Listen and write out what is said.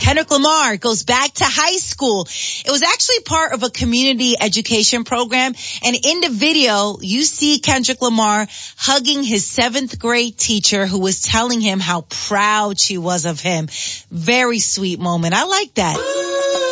Kendrick Lamar goes back to high school. It was actually part of a community education program. And in the video, you see Kendrick Lamar hugging his 7th grade teacher who was telling him how proud she was of him. Very sweet moment. I like that.